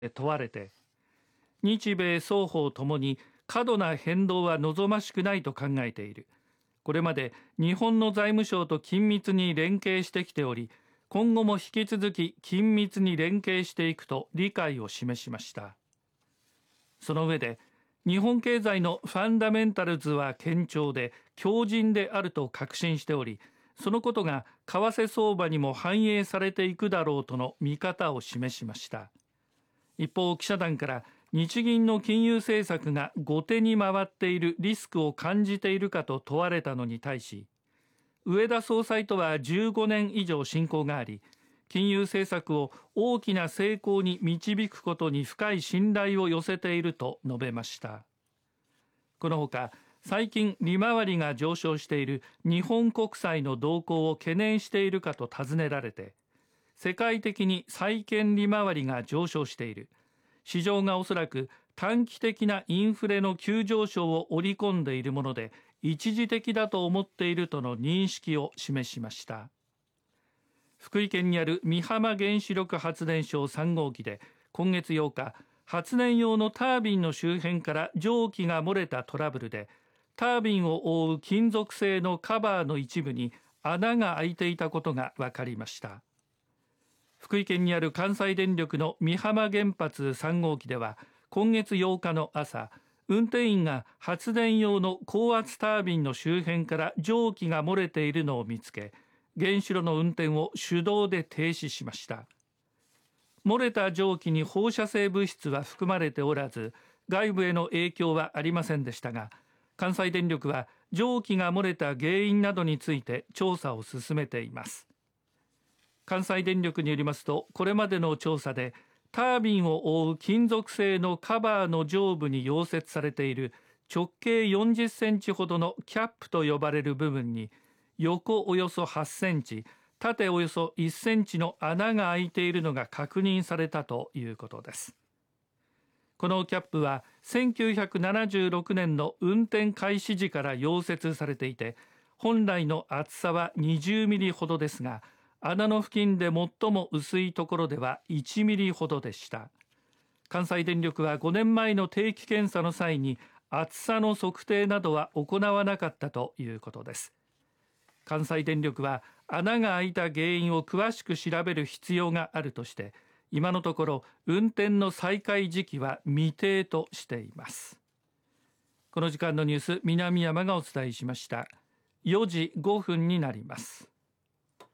問われて、日米双方ともに過度な変動は望ましくないと考えている。これまで日本の財務省と緊密に連携してきており、今後も引き続き緊密に連携していくと理解を示しました。その上で、日本経済のファンダメンタルズは堅調で強靭であると確信しており、そのことが為替相場にも反映されていくだろうとの見方を示しました。一方、記者団から日銀の金融政策が後手に回っているリスクを感じているかと問われたのに対し、植田総裁とは15年以上親交があり、金融政策を大きな成功に導くことに深い信頼を寄せていると述べました。このほか、最近利回りが上昇している日本国債の動向を懸念しているかと尋ねられて、世界的に債券利回りが上昇している。市場がおそらく短期的なインフレの急上昇を織り込んでいるもので、一時的だと思っているとの認識を示しました。福井県にある美浜原子力発電所3号機で今月8日、発電用のタービンの周辺から蒸気が漏れたトラブルで、タービンを覆う金属製のカバーの一部に穴が開いていたことが分かりました。福井県にある関西電力の美浜原発3号機では今月8日の朝、運転員が発電用の高圧タービンの周辺から蒸気が漏れているのを見つけ、原子炉の運転を手動で停止しました。漏れた蒸気に放射性物質は含まれておらず、外部への影響はありませんでしたが、関西電力は蒸気が漏れた原因などについて調査を進めています。関西電力によりますと、これまでの調査でタービンを覆う金属製のカバーの上部に溶接されている直径40センチほどのキャップと呼ばれる部分に横およそ8センチ、縦およそ1センチの穴が開いているのが確認されたということです。このキャップは1976年の運転開始時から溶接されていて、本来の厚さは20ミリほどですが、穴の付近で最も薄いところでは1ミリほどでした。関西電力は5年前の定期検査の際に厚さの測定などは行わなかったということです。関西電力は穴が開いた原因を詳しく調べる必要があるとして、今のところ運転の再開時期は未定としています。この時間のニュース、南山がお伝えしました。4時5分になります。